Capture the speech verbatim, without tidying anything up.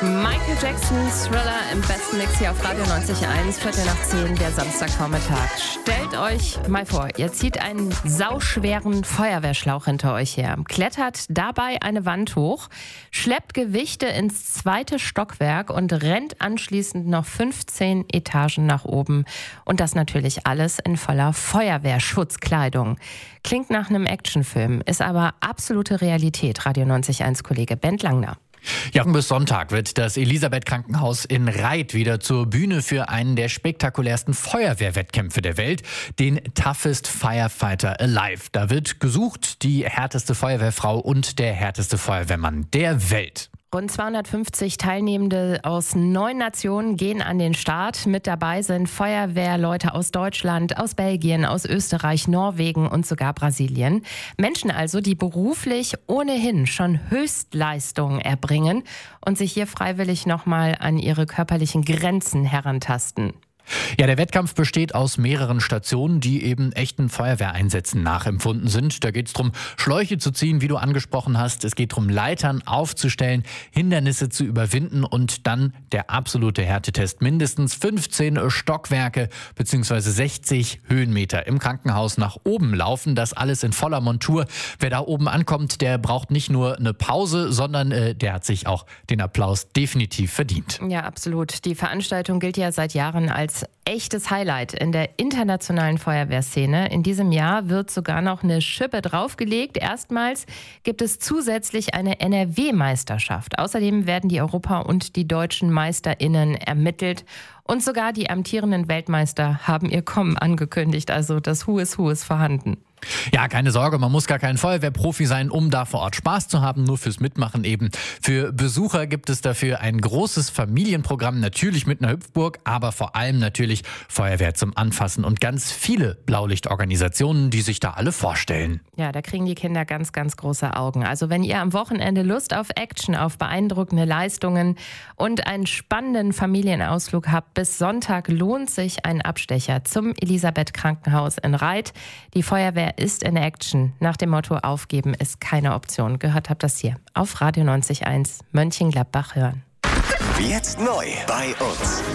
Michael Jacksons Thriller im besten Mix hier auf Radio neunzig Komma eins, Viertel nach zehn, der Samstagvormittag. Stellt euch mal vor, ihr zieht einen sauschweren Feuerwehrschlauch hinter euch her, klettert dabei eine Wand hoch, schleppt Gewichte ins zweite Stockwerk und rennt anschließend noch fünfzehn Etagen nach oben. Und das natürlich alles in voller Feuerwehrschutzkleidung. Klingt nach einem Actionfilm, ist aber absolute Realität, Radio neunzig Komma eins Kollege Bent Langner. Ja, bis Sonntag wird das Elisabeth-Krankenhaus in Reith wieder zur Bühne für einen der spektakulärsten Feuerwehrwettkämpfe der Welt, den Toughest Firefighter Alive. Da wird gesucht die härteste Feuerwehrfrau und der härteste Feuerwehrmann der Welt. Rund zweihundertfünfzig Teilnehmende aus neun Nationen gehen an den Start. Mit dabei sind Feuerwehrleute aus Deutschland, aus Belgien, aus Österreich, Norwegen und sogar Brasilien. Menschen also, die beruflich ohnehin schon Höchstleistungen erbringen und sich hier freiwillig nochmal an ihre körperlichen Grenzen herantasten. Ja, der Wettkampf besteht aus mehreren Stationen, die eben echten Feuerwehreinsätzen nachempfunden sind. Da geht es darum, Schläuche zu ziehen, wie du angesprochen hast. Es geht darum, Leitern aufzustellen, Hindernisse zu überwinden und dann der absolute Härtetest. Mindestens fünfzehn Stockwerke bzw. sechzig Höhenmeter im Krankenhaus nach oben laufen. Das alles in voller Montur. Wer da oben ankommt, der braucht nicht nur eine Pause, sondern äh, der hat sich auch den Applaus definitiv verdient. Ja, absolut. Die Veranstaltung gilt ja seit Jahren als echtes Highlight in der internationalen Feuerwehrszene. In diesem Jahr wird sogar noch eine Schippe draufgelegt. Erstmals gibt es zusätzlich eine N R W-Meisterschaft. Außerdem werden die Europa- und die deutschen MeisterInnen ermittelt. Und sogar die amtierenden Weltmeister haben ihr Kommen angekündigt. Also das Who is Who ist vorhanden. Ja, keine Sorge, man muss gar kein Feuerwehrprofi sein, um da vor Ort Spaß zu haben, nur fürs Mitmachen eben. Für Besucher gibt es dafür ein großes Familienprogramm, natürlich mit einer Hüpfburg, aber vor allem natürlich Feuerwehr zum Anfassen und ganz viele Blaulichtorganisationen, die sich da alle vorstellen. Ja, da kriegen die Kinder ganz, ganz große Augen. Also wenn ihr am Wochenende Lust auf Action, auf beeindruckende Leistungen und einen spannenden Familienausflug habt, bis Sonntag lohnt sich ein Abstecher zum Elisabeth-Krankenhaus in Reith. Die Feuerwehr ist in Action. Nach dem Motto Aufgeben ist keine Option. Gehört habt das hier auf Radio neunzig Komma eins Mönchengladbach hören. Jetzt neu bei uns.